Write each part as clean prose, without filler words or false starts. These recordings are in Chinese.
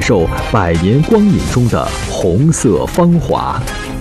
受百年光影中的红色芳华。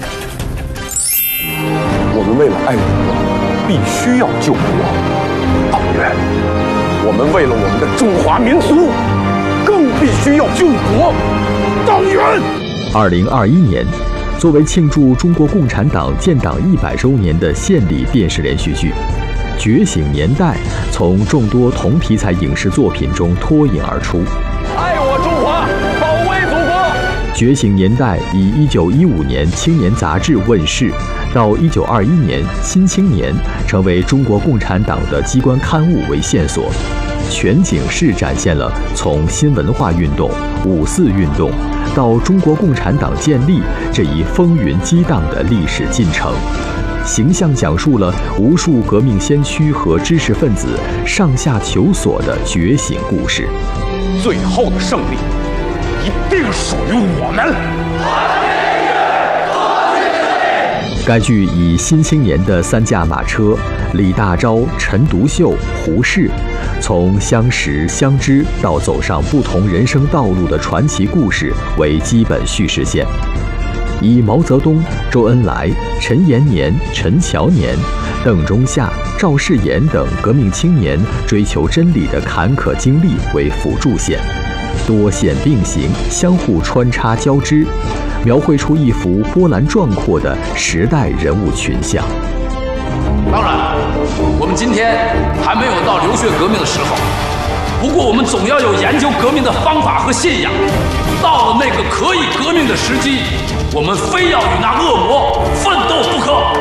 我们为了爱国，必须要救国。党员，我们为了我们的中华民族，更必须要救国。党员。 2021年，作为庆祝中国共产党建党100周年的献礼电视连续剧《觉醒年代》从众多同题材影视作品中脱颖而出。 爱我中华，保卫祖国。 《觉醒年代》以1915年《青年》杂志问世，到1921年《新青年》成为中国共产党的机关刊物为线索，全景式展现了从新文化运动、5·4运动到中国共产党建立这一风云激荡的历史进程，形象讲述了无数革命先驱和知识分子上下求索的觉醒故事。 最后的胜利一定属于我们。 该剧以新青年的3驾马车李大钊、陈独秀、胡适，从相识相知到走上不同人生道路的传奇故事为基本叙事线，以毛泽东、周恩来、陈延年、陈乔年、邓中夏、赵世炎等革命青年追求真理的坎坷经历为辅助线，多线并行，相互穿插交织，描绘出一幅波澜壮阔的时代人物群像。 当然，我们今天还没有到流血革命的时候，不过我们总要有研究革命的方法和信仰。到了那个可以革命的时机，我们非要与那恶魔奋斗不可。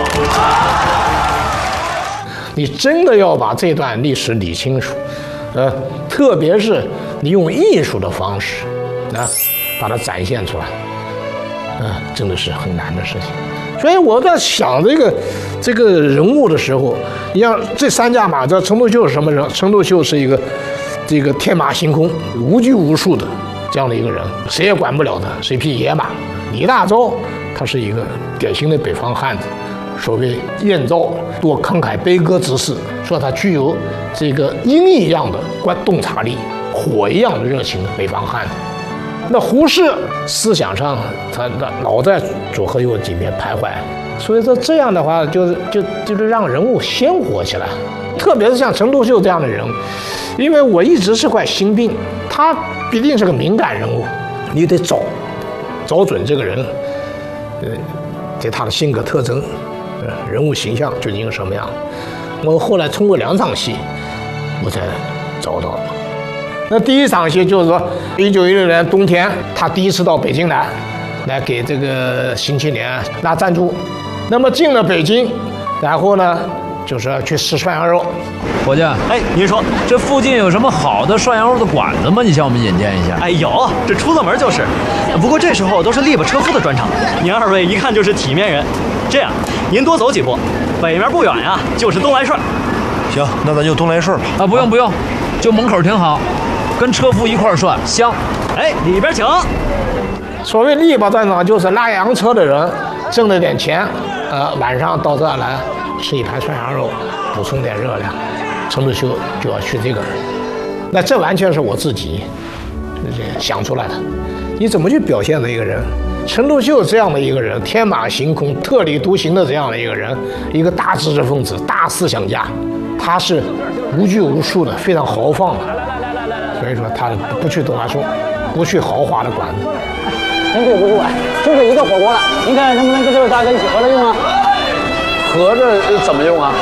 你真的要把这段历史理清楚，特别是你用艺术的方式，把它展现出来，真的是很难的事情。所以我在想这个人物的时候，你像这3驾马车，陈独秀是什么人？陈独秀是一个这个天马行空、无拘无束的这样的一个人，谁也管不了他，是一匹野马。李大钊他是一个典型的北方汉子，所谓燕赵多慷慨悲歌之士，说他具有这个鹰一样的洞察力，火一样的热情的北方汉子。那胡适思想上他老在左和右几边徘徊，所以说这样的话就是让人物鲜活起来，特别是像陈独秀这样的人，因为我一直是块心病，他必定是个敏感人物，你得找准这个人，对他的性格特征，人物形象究竟是什么样。我后来通过2场戏，我才找到了。那第一场戏就是说，1916年冬天，他第一次到北京来给这个新青年拿赞助。那么进了北京，然后呢，就是去吃涮羊肉。 伙计，您说这附近有什么好的涮羊肉的馆子吗？你向我们引荐一下。 有，这出了门就是。不过这时候都是力巴车夫的专场，您2位一看就是体面人。这样，您多走几步，北面不远呀，就是东来顺。 行，那咱就东来顺吧。 不用，就门口挺好。跟车夫一块涮香。 里边请。 所谓力巴专场，就是拉洋车的人挣了点钱，晚上到这儿来吃一盘涮羊肉，补充点热量。陈独秀就要去这个，那这完全是我自己想出来的。你怎么去表现的一个人？陈独秀这样的一个人，天马行空、特立独行的这样的一个人，一个大知识分子、大思想家，他是无拘无束的，非常豪放的。所以说他不去东来顺，不去豪华的馆子。 真对不住就这一个火锅了，您看能不能跟这位大哥一起合着用啊？ 合着怎么用啊？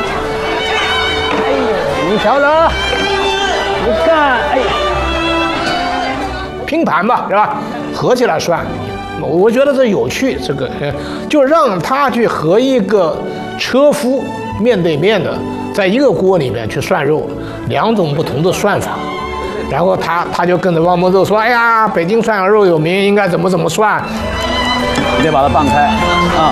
你瞧着，你看，拼盘吧，是吧？合起来涮，我觉得这有趣，这个就让他去和一个车夫面对面的，在一个锅里面去涮肉，2种不同的涮法。然后他就跟着汪孟寿说：“哎呀，北京涮羊肉有名，应该怎么涮。” 你得把它拌开啊！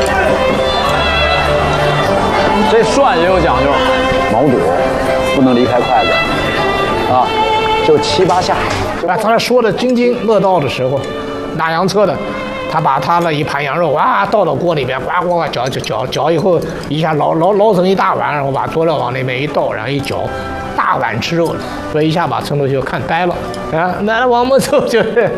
这涮也有讲究，毛肚不能离开筷子啊，就7、8下。 他说的津津乐道的时候，拉洋车的，他把他的一盘羊肉倒到锅里面，呱搅以后，一下捞成一大碗，然后把佐料往那边一倒，然后一搅。大碗吃肉，所以一下把陈独秀看呆了啊！那王孟寿就是